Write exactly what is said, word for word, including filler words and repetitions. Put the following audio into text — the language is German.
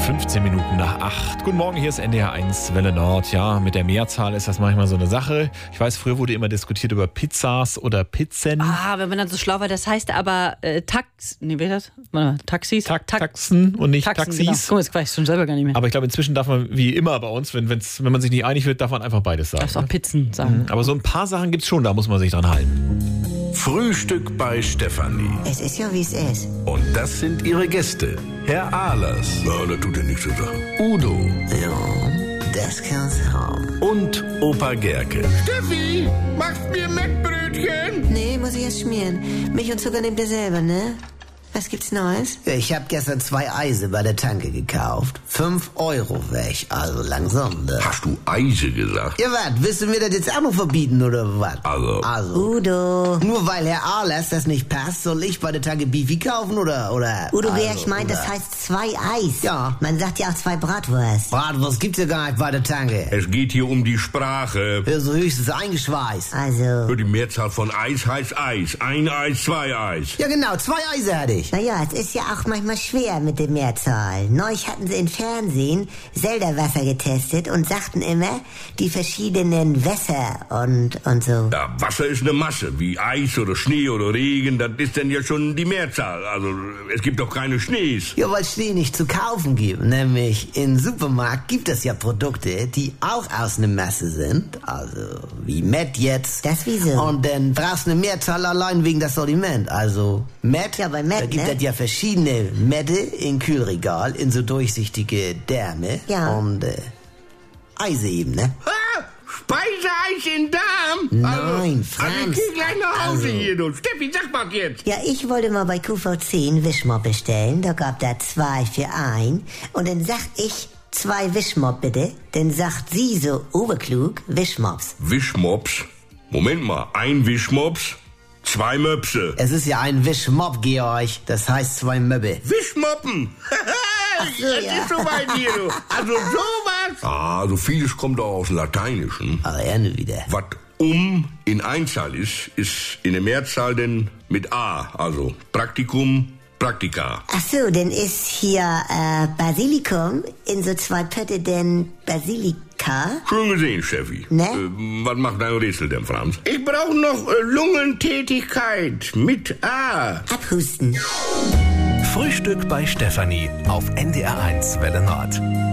fünfzehn Minuten nach acht. Guten Morgen, hier ist N D R eins Welle Nord. Ja, mit der Mehrzahl ist das manchmal so eine Sache. Ich weiß, früher wurde immer diskutiert über Pizzas oder Pizzen. Ah, wenn man dann so schlau war, das heißt aber äh, Tax... Nee, wie heißt das? Warte mal, Taxis? Ta- Taxen und nicht Taxen, Taxis. genau. Guck mal, das weiß ich schon selber gar nicht mehr. Aber ich glaube, inzwischen darf man, wie immer bei uns, wenn, wenn's, wenn man sich nicht einig wird, darf man einfach beides sagen. Darfst auch Pizzen sagen. Aber so ein paar Sachen gibt's schon, da muss man sich dran halten. Frühstück bei Stefanie. Es ist ja, wie es ist. Und das sind ihre Gäste. Herr Ahlers. Ja, das tut ja nichts zu sagen. Udo. Ja, das kann's haben. Und Opa Gerke. Steffi, machst mir Mettbrötchen? Nee, muss ich erst schmieren. Milch und Zucker nehmt ihr selber, ne? Was gibt's Neues? Ja, ich hab gestern zwei Eise bei der Tanke gekauft. Fünf Euro weg, also langsam. Ne? Hast du Eise gesagt? Ja, was? Willst du mir das jetzt auch noch verbieten, oder was? Also, Also, Udo. nur weil Herr Ahlers das nicht passt, soll ich bei der Tanke Beefy kaufen, oder? oder Udo, also, wer ich meint, das oder? heißt zwei Eis. Ja. Man sagt ja auch zwei Bratwurst. Bratwurst gibt's ja gar nicht bei der Tanke. es geht hier um die Sprache. Ja, so höchstens eingeschweißt. Also, Die Mehrzahl von Eis heißt Eis. Ein Eis, zwei Eis. Ja, genau, zwei Eise hatte ich. naja, es ist ja auch manchmal schwer mit der Mehrzahl. Neulich hatten sie im Fernsehen Selderwasser getestet und sagten immer, die verschiedenen Wässer und, und so. Ja, Wasser ist eine Masse, wie Eis oder Schnee oder Regen, das ist dann ja schon die Mehrzahl. Also, es gibt doch keine Schnees. Ja, weil Schnee nicht zu kaufen gibt. Nämlich im Supermarkt gibt es ja Produkte, die auch aus einer Masse sind. Also wie Met jetzt. Das wieso? Und dann brauchst du eine Mehrzahl allein wegen das Sortiment. Also Met, Ja, bei Met, da gibt ne? es ja verschiedene Mette in Kühlregal, in so durchsichtige Därme. Ja. Und äh, Eise eben, ne? Ah, Speiseeis in Darm? Nein, Also Franz. ich geh gleich nach Hause Also- hier, du. Steffi, sag mal jetzt. Ja, ich wollte mal bei Q V zehn Wischmopp bestellen. Da gab da zwei für ein. Und dann sag ich, zwei Wischmopp bitte. Dann sagt sie so oberklug, Wischmops. Wischmops? Moment mal, ein Wischmops, zwei Möpse. Es ist ja ein Wischmopp, Georg. Das heißt zwei Möbbe. Wischmoppen? so, das ja. ist so weit hier, du. Also sowas. Ah, so vieles kommt auch aus dem Lateinischen. Aber er nur wieder. Was um in Einzahl ist, ist in der Mehrzahl denn mit A. Also Praktikum, Praktika. Ach so, dann ist hier äh, Basilikum in so zwei Pötte denn Basilika. Schön gesehen, Steffi. Ne? Äh, was macht dein Rätsel denn, Franz? Ich brauche noch äh, Lungentätigkeit mit A. Abhusten. Frühstück bei Stefanie auf N D R eins Welle Nord.